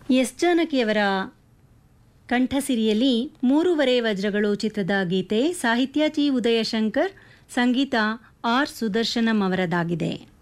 S ಜಾನಕಿಯವರ ಕಂಠಸಿರಿಯಲ್ಲಿ 3.5 ವಜ್ರಗಳು ಚಿತ್ರದ ಗೀತೆ, ಸಾಹಿತ್ಯ ಚಿ ಉದಯಶಂಕರ್, ಸಂಗೀತ R Sudarshanam ಅವರದಾಗಿದೆ.